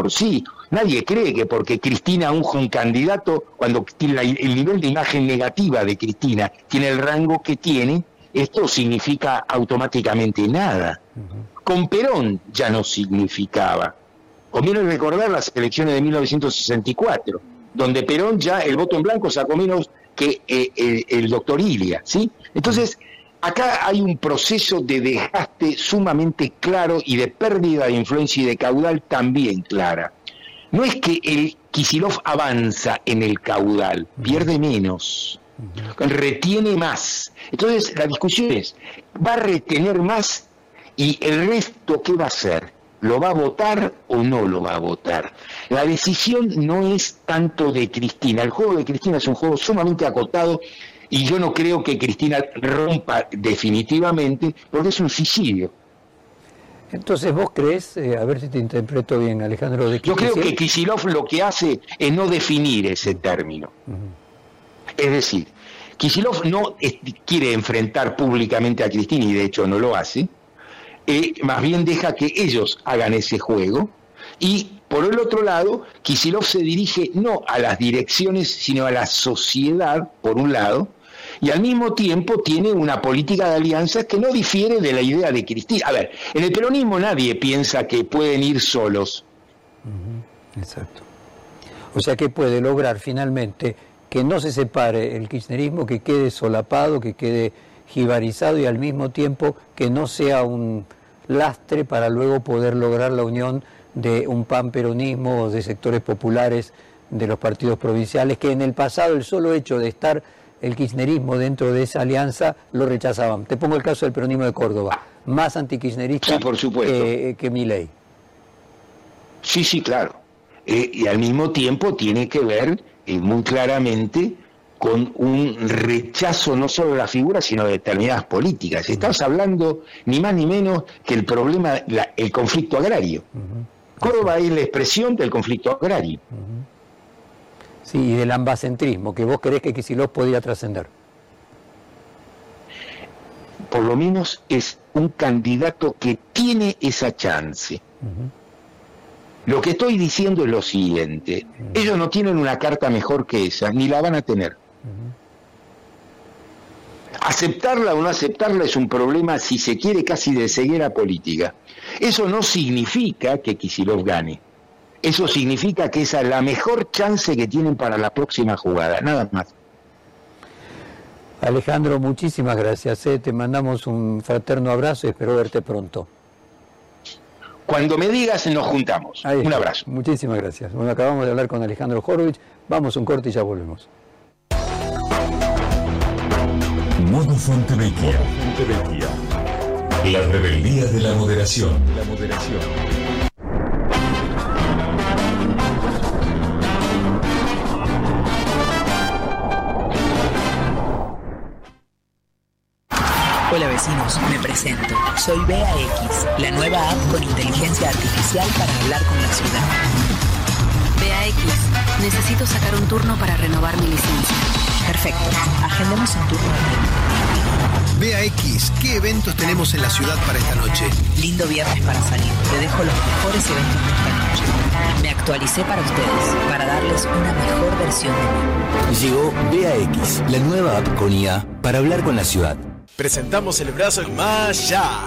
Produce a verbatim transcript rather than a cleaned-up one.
por sí. Nadie cree que porque Cristina unge un candidato, cuando tiene la, el nivel de imagen negativa de Cristina tiene el rango que tiene, esto significa automáticamente nada. Uh-huh. Con Perón ya no significaba. Conviene recordar las elecciones de mil novecientos sesenta y cuatro, donde Perón ya el voto en blanco sacó menos que eh, el, el doctor Ilia, ¿sí? Entonces, acá hay un proceso de desgaste sumamente claro y de pérdida de influencia y de caudal también clara. No es que el Kicillof avanza en el caudal, pierde menos, retiene más. Entonces, la discusión es, ¿va a retener más y el resto qué va a hacer? ¿Lo va a votar o no lo va a votar? La decisión no es tanto de Cristina. El juego de Cristina es un juego sumamente acotado y yo no creo que Cristina rompa definitivamente porque es un suicidio. Entonces vos crees, eh, a ver si te interpreto bien, Alejandro, de yo creo que Kicillof lo que hace es no definir ese término. Uh-huh. Es decir, Kicillof no es, quiere enfrentar públicamente a Cristina y de hecho no lo hace. Eh, más bien deja que ellos hagan ese juego, y por el otro lado Kicillof se dirige no a las direcciones sino a la sociedad por un lado, y al mismo tiempo tiene una política de alianzas que no difiere de la idea de Cristina. A ver, en el peronismo nadie piensa que pueden ir solos. Uh-huh. Exacto. O sea que puede lograr finalmente que no se separe el kirchnerismo, que quede solapado, que quede jibarizado y al mismo tiempo que no sea un lastre para luego poder lograr la unión de un panperonismo de sectores populares de los partidos provinciales, que en el pasado el solo hecho de estar el kirchnerismo dentro de esa alianza lo rechazaban. Te pongo el caso del peronismo de Córdoba, más antikirchnerista sí, por supuesto. que, que Milei. Sí, sí, claro. Eh, y al mismo tiempo tiene que ver eh, muy claramente con un rechazo no solo de la figura, sino de determinadas políticas. Estás hablando ni más ni menos que el problema, la, el conflicto agrario. Uh-huh. Córdoba es la expresión del conflicto agrario. Uh-huh. Sí, y del ambacentrismo, que vos creés que Kicillof podría trascender. Por lo menos es un candidato que tiene esa chance. Uh-huh. Lo que estoy diciendo es lo siguiente. Uh-huh. Ellos no tienen una carta mejor que esa, ni la van a tener. Aceptarla o no aceptarla es un problema, si se quiere, casi de ceguera política. Eso no significa que Kicillof gane. Eso significa que esa es la mejor chance que tienen para la próxima jugada, nada más. Alejandro, muchísimas gracias. ¿eh? Te mandamos un fraterno abrazo y espero verte pronto. Cuando me digas, nos juntamos. Un abrazo. Muchísimas gracias. Bueno, acabamos de hablar con Alejandro Horowitz. Vamos a un corte y ya volvemos. Modo Fontevecchia. La rebeldía de la moderación. La moderación. Hola vecinos, me presento. Soy B A X, la nueva app con inteligencia artificial para hablar con la ciudad. B A X, necesito sacar un turno para renovar mi licencia. Perfecto, agendemos un turno aquí. B A X, ¿qué eventos tenemos en la ciudad para esta noche? Lindo viernes para salir, te dejo los mejores eventos de esta noche. Me actualicé para ustedes, para darles una mejor versión de mí. Llegó B A X, la nueva app con I A para hablar con la ciudad. Presentamos el brazo más ya.